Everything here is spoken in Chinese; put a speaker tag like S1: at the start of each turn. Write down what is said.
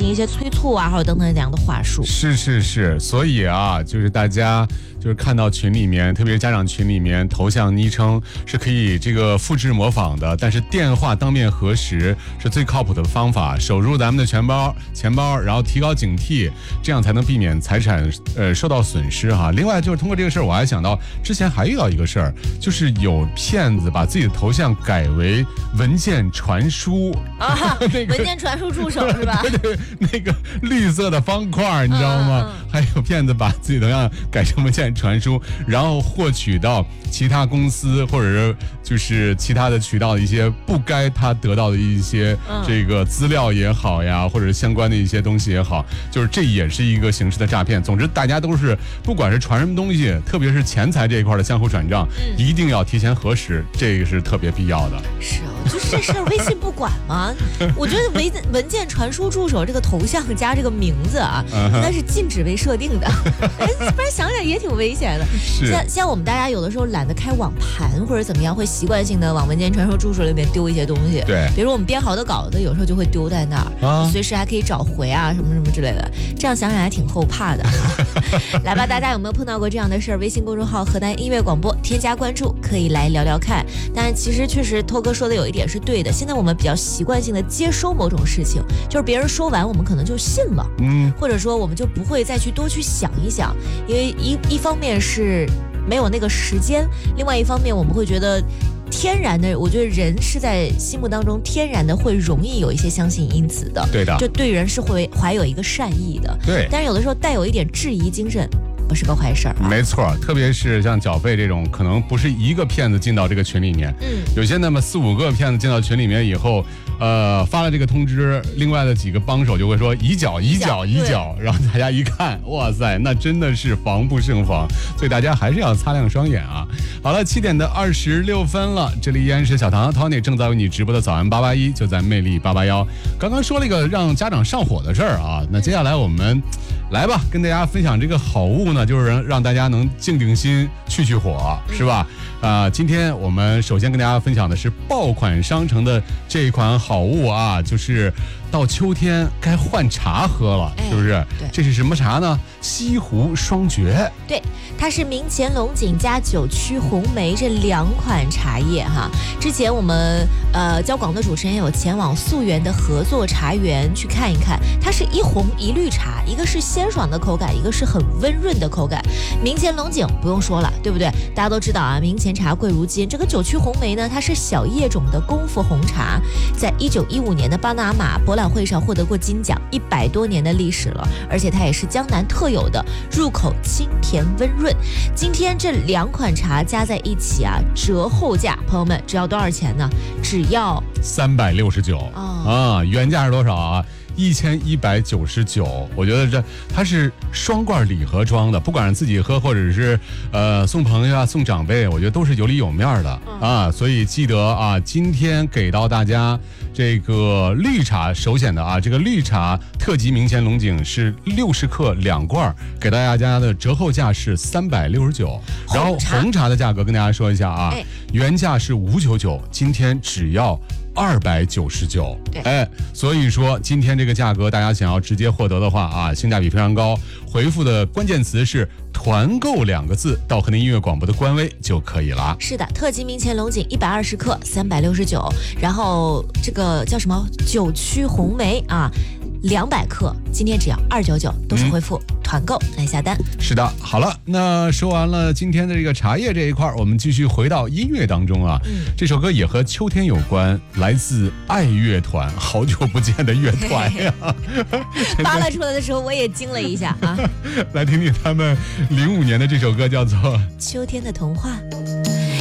S1: 行一些催促啊，或者等等这样的话术。
S2: 是，所以啊，就是大家就是看到群里面，特别是家长群里面头像昵称是可以这个复制模仿的，但是电话当面核实是最靠谱的方法。守住咱们的钱包，然后提高警惕，这样才能避免财产受到损失哈。另外就是通过这个事儿，我还想到之前还遇到一个事儿，就是有骗子把自己的头像改为文件传输
S1: 啊，那个文件传输助手是吧？
S2: 对，那个绿色的方块，你知道吗？还有骗子把自己头像改成文件传输，然后获取到其他公司或者是就是其他的渠道的一些不该他得到的一些这个资料也好呀，或者是相关的一些东西也好，就是这也是一个形式的诈骗。总之，大家都是不管是传什么东西，特别是钱财这一块的相互转账，一定要提前核实，这个是特别必要的。
S1: 是哦，就是这事儿微信不管吗？我觉得文件传输助手这个头像加这个名字啊，应该是禁止为设定的，不然想想也挺危险的。像我们大家有的时候懒得开网盘或者怎么样，会习惯性的往文件传输助手里面丢一些东西。
S2: 对，
S1: 比如我们编好的稿子，有时候就会丢在那儿，随时还可以找回啊，什么什么之类的。这样想想还挺后怕的。来吧，大家有没有碰到过这样的事儿？微信公众号河南音乐广播，添加关注，可以来聊聊看。但其实确实，托哥说的有一点是对的。现在我们比较习惯性的接收某种事情，就是别人说完，我们可能就信了，或者说我们就不会再去多去想一想，因为一方面是没有那个时间，另外一方面我们会觉得天然的，我觉得人是在心目当中天然的会容易有一些相信因此的，
S2: 对的，
S1: 就对人是会怀有一个善意的，
S2: 对，
S1: 但是有的时候带有一点质疑精神，不是个坏事儿啊。
S2: 没错，特别是像缴费这种，可能不是一个骗子进到这个群里面，有些那么4、5个骗子进到群里面以后，发了这个通知，另外的几个帮手就会说已缴，然后大家一看，哇塞，那真的是防不胜防，所以大家还是要擦亮双眼啊。好了，7:26了，这里依然是小唐 Tony 正在为你直播的早安881，就在魅力881。刚刚说了一个让家长上火的事儿啊，那接下来我们来吧，跟大家分享这个好物呢，就是让大家能静心去火，是吧？今天我们首先跟大家分享的是爆款商城的这一款好物啊，就是到秋天该换茶喝了，是不是？
S1: 对，
S2: 这是什么茶呢？西湖双绝。
S1: 对，它是明前龙井加九曲红梅这2款茶叶哈。之前我们交广的主持人有前往溯源的合作茶园去看一看，它是一红一绿茶，一个是鲜爽的口感，一个是很温润的口感。明前龙井不用说了，对不对？大家都知道啊，明前茶贵如金。这个九曲红梅呢，它是小叶种的功夫红茶，在1915年的巴拿马博览会上获得过金奖，100多年的历史了，而且它也是江南特有的，入口清甜温润。今天这2款茶加在一起啊，折后价，朋友们只要多少钱呢？只要
S2: 369原价是多少啊？1199，我觉得它是双罐礼盒装的，不管是自己喝或者是送朋友啊、送长辈，我觉得都是有里有面的啊。所以记得啊，今天给到大家这个绿茶首选的啊，这个绿茶特级明前龙井是60克2罐，给大家的折后价是369。然后红茶的价格跟大家说一下啊，原价是599，今天只要299，所以说今天这个价格，大家想要直接获得的话啊，性价比非常高。回复的关键词是团购2个字到河南音乐广播的官微就可以了。
S1: 是的，特级明前龙井120克369，然后这个叫什么九曲红梅啊，200克，今天只要299，都是回复团购来下单。
S2: 是的，好了，那说完了今天的这个茶叶这一块，我们继续回到音乐当中啊。这首歌也和秋天有关，来自爱乐团，好久不见的乐团呀。
S1: 扒拉出来的时候我也惊了一下啊。
S2: 来听听他们05年的这首歌，叫做《
S1: 秋天的童话》。